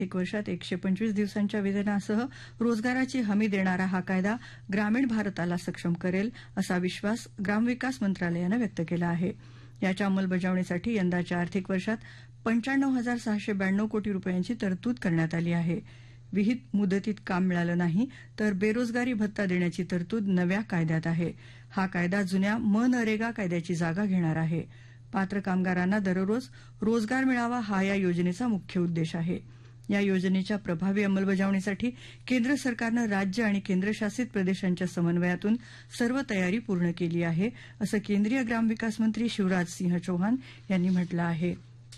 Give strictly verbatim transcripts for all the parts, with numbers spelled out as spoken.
एक वर्षात एकशे पंचवीस दिवसांच्या वेतनासह रोजगाराची हमी देणारा हा कायदा ग्रामीण भारताला सक्षम करेल असा विश्वास ग्रामविकास मंत्रालयानं व्यक्त केला आहे. याच्या अंमलबजावणीसाठी यंदाच्या आर्थिक वर्षात पंच्याण्णव हजार सहाशे ब्याण्णव कोटी रुपयांची तरतूद करण्यात आली आहे. विहित मुदतीत काम मिळालं नाही तर बेरोजगारी भत्ता देण्याची तरतूद नव्या कायद्यात आहे. हा कायदा जुन्या मनरेगा कायद्याची जागा घेणार आहे. पात्र कामगारांना दररोज रोजगार मिळावा हा या योजनेचा मुख्य उद्देश आहे. या योजनेच्या प्रभावी अंमलबजावणीसाठी केंद्र सरकारनं राज्य आणि केंद्रशासित प्रदेशांच्या समन्वयातून सर्व तयारी पूर्ण केली आहे, असं केंद्रीय ग्रामविकास मंत्री शिवराज सिंह चौहान यांनी म्हटलं आहे.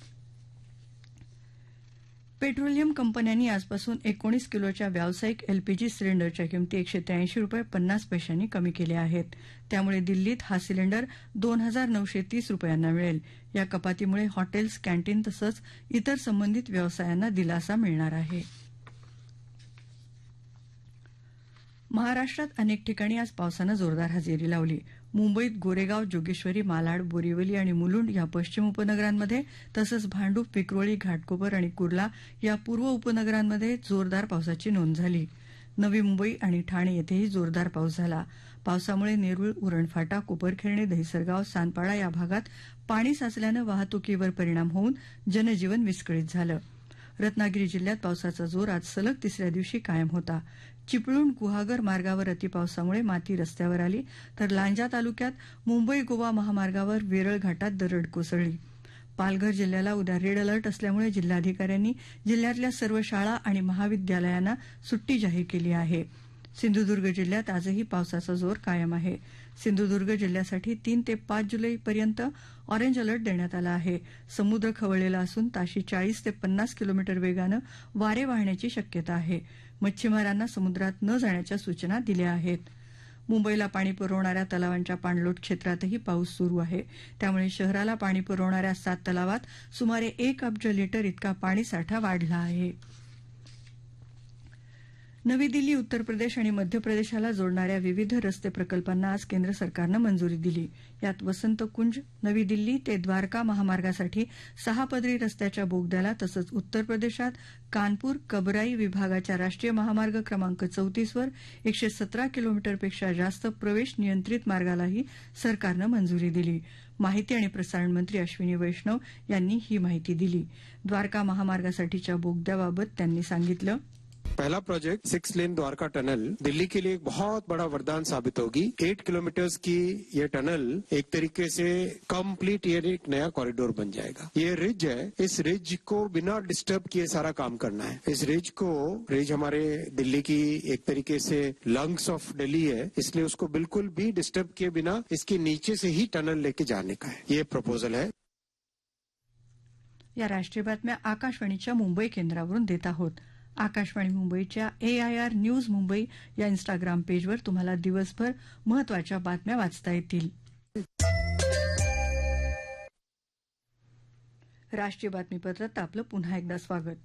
पेट्रोलियम कंपन्यांनी आजपासून एकोणीस किलोच्या व्यावसायिक एलपीजी सिलेंडरच्या किमती एकशे त्र्याऐंशी रुपये पन्नास पैशांनी कमी केल्या आहेत. त्यामुळे दिल्लीत हा सिलेंडर दोन हजार नऊशे तीस रुपयांना मिळेल. या कपातीमुळे हॉटेल्स, कॅन्टीन तसंच इतर संबंधित व्यवसायांना दिलासा मिळणार आहे. महाराष्ट्रात अनेक ठिकाणी आज पावसानं जोरदार हजेरी लावली. मुंबईत गोरेगाव, जोगेश्वरी, मालाड, बोरिवली आणि मुलुंड या पश्चिम उपनगरांमध्ये तसंच भांडूप, विक्रोळी, घाटकोपर आणि कुर्ला या पूर्व उपनगरांमध्ये जोरदार पावसाची नोंद झाली. नवी मुंबई आणि ठाणे येथेही जोरदार पाऊस झाला. पावसामुळे नेरूळ, उरणफाटा, कोपरखैरणे, दहिसरगाव, सानपाडा या भागात पाणी साचल्यानं वाहतुकीवर परिणाम होऊन जनजीवन विस्कळीत झालं. रत्नागिरी जिल्ह्यात पावसाचा जोर आज सलग तिसऱ्या दिवशी कायम होता. चिपळूण गुहागर मार्गावर अतिपावसामुळे माती रस्त्यावर आली तर लांजा तालुक्यात मुंबई गोवा महामार्गावर वेरळ घाटात दरड कोसळली. पालघर जिल्ह्याला उद्या रेड अलर्ट असल्यामुळे जिल्हाधिकाऱ्यांनी जिल्ह्यातल्या सर्व शाळा आणि महाविद्यालयांना सुट्टी जाहीर केली आहे. सिंधुदुर्ग जिल्ह्यात आजही पावसाचा जोर कायम आहे. सिंधुदुर्ग जिल्ह्यासाठी तीन ते पाच जुलैपर्यंत ऑरेंज अलर्ट देण्यात आला आहे. समुद्र खवळलेला असून ताशी चाळीस ते पन्नास किलोमीटर वेगानं वारे वाहण्याची शक्यता आहे. मच्छीमारांना समुद्रात न जाण्याच्या सूचना दिल्या आहेत. मुंबईला पाणी पुरवणाऱ्या तलावांच्या पाणलोट क्षेत्रातही पाऊस सुरू आहे. त्यामुळे शहराला पाणी पुरवणाऱ्या सात तलावात सुमारे एक अब्ज लिटर इतका पाणीसाठा वाढला आहे. नवी दिल्ली, उत्तर प्रदेश आणि मध्य प्रदेशाला जोडणाऱ्या विविध रस्ते प्रकल्पांना आज केंद्र सरकारनं मंजुरी दिली. यात वसंत कुंज, नवी दिल्ली ते द्वारका महामार्गासाठी सहा पदरी रस्त्याच्या बोगद्याला तसंच उत्तर प्रदेशात कानपूर कबराई विभागाच्या राष्ट्रीय महामार्ग क्रमांक चौतीसवर एकशे सतरा किलोमीटरपेक्षा जास्त प्रवेश नियंत्रित मार्गालाही सरकारनं मंजुरी दिली. माहिती आणि प्रसारण मंत्री अश्विनी वैष्णव यांनी ही माहिती दिली. द्वारका महामार्गासाठीच्या बोगद्याबाबत त्यांनी सांगितलं, पहला project six lane Dwarka tunnel Delhi के लिए एक बहुत बड़ा वरदान साबित होगी. एट किलोमीटर्स की ये टनल एक तरीके से कंप्लीट ये एक नया कॉरिडोर बन जाएगा. ये रिज है, इस रिज को बिना डिस्टर्ब किए सारा काम करना है. इस रिज को रिज हमारे दिल्ली की एक तरीके से लंग्स ऑफ दिल्ली है, इसलिए उसको बिल्कुल भी डिस्टर्ब किए बिना इसके नीचे से ही टनल लेके जाने का है. ये प्रपोजल है. या राष्ट्रीय बातम्या आकाशवाणीच्या मुंबई केंद्रावरून देत आहोत. आकाशवाणी मुंबईच्या एआयआर न्यूज मुंबई या इन्स्टाग्राम पेजवर तुम्हाला दिवसभर महत्वाच्या बातम्या वाचता येतील. राष्ट्रीय बातमीपत्रात आपलं पुन्हा एकदा स्वागत.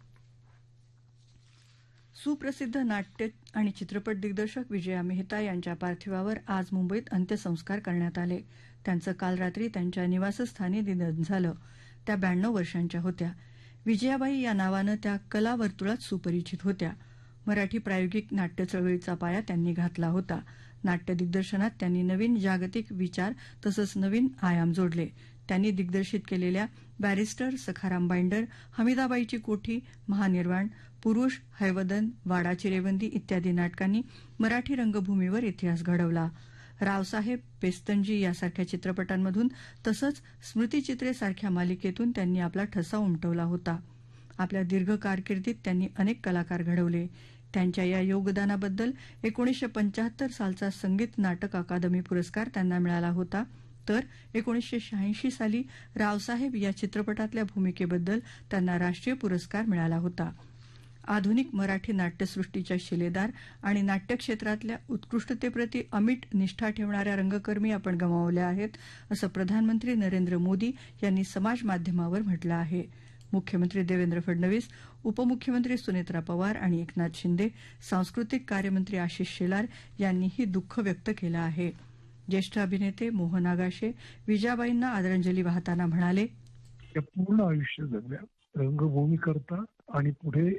सुप्रसिद्ध नाट्य आणि चित्रपट दिग्दर्शक विजया मेहता यांच्या पार्थिवावर आज मुंबईत अंत्यसंस्कार करण्यात आले. त्यांचं काल रात्री त्यांच्या निवासस्थानी निधन झालं. त्या ब्याण्णव वर्षांच्या होत्या. विजयाबाई या नावानं त्या कला वर्तुळात सुपरिचित होत्या. मराठी प्रायोगिक नाट्य चळवळीचा पाया त्यांनी घातला होता. नाट्य दिग्दर्शनात त्यांनी नवीन जागतिक विचार तसंच नवीन आयाम जोडले. त्यांनी दिग्दर्शित केलेल्या बॅरिस्टर, सखाराम बाइंडर, हमीदाबाईची कोठी, महानिर्वाण, पुरुष, हैवदन, वाडाची रेवंदी इत्यादी नाटकांनी मराठी रंगभूमीवर इतिहास घडवला. रावसाहेब, पेस्तनजी यासारख्या चित्रपटांमधून तसंच स्मृतिचित्रे सारख्या मालिकेतून त्यांनी आपला ठसा उमटवला होता. आपल्या दीर्घ कारकिर्दीत त्यांनी अनेक कलाकार घडवले. त्यांच्या या योगदानाबद्दल एकोणीसशे पंच्याहत्तर सालचा संगीत नाटक अकादमी पुरस्कार त्यांना मिळाला होता. तर एकोणीसशे शहाऐंशी साली रावसाहेब या चित्रपटातल्या भूमिकेबद्दल त्यांना राष्ट्रीय पुरस्कार मिळाला होता. आधुनिक मराठी नाट्यसृष्टीच्या शिलेदार आणि नाट्यक्षेत्रातल्या उत्कृष्टतेप्रती अमिट निष्ठा ठेवणाऱ्या रंगकर्मी आपण गमावल्या आहेत, असं प्रधानमंत्री नरेंद्र मोदी यांनी समाज माध्यमावर म्हटलं आहे. मुख्यमंत्री देवेंद्र फडणवीस, उपमुख्यमंत्री सुनेत्रा पवार आणि एकनाथ शिंदे, सांस्कृतिक कार्यमंत्री आशिष शेलार यांनीही दुःख व्यक्त केलं आहे. ज्येष्ठ अभिनेते मोहन आगाशे विजयाबाईंना आदरांजली वाहताना म्हणाले, पूर्ण आयुष्य जगल्या रंगभूमी करता आणि पुढे